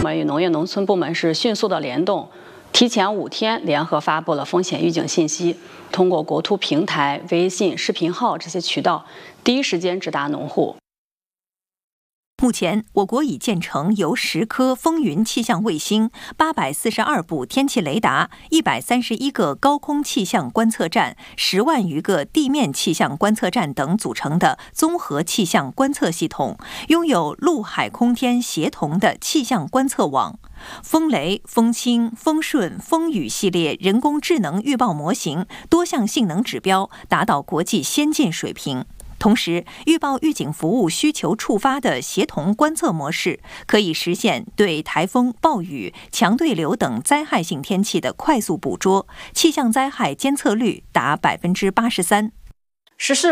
门与农业农村部门是迅速的联动，提前5天联合发布了风险预警信息，通过国土平台、微信、视频号这些渠道，第一时间直达农户。 目前，我国已建成由10颗风云气象卫星、842部天气雷达、131个高空气象观测站、10万余个地面气象观测站等组成的综合气象观测系统，拥有陆海空天协同的气象观测网。风雷、风清、风顺、风雨系列人工智能预报模型多项性能指标达到国际先进水平。同时，预报预警服务需求触发的协同观测模式，可以实现对台风、暴雨、强对流等灾害性天气的快速捕捉，气象灾害监测率达83%。 实施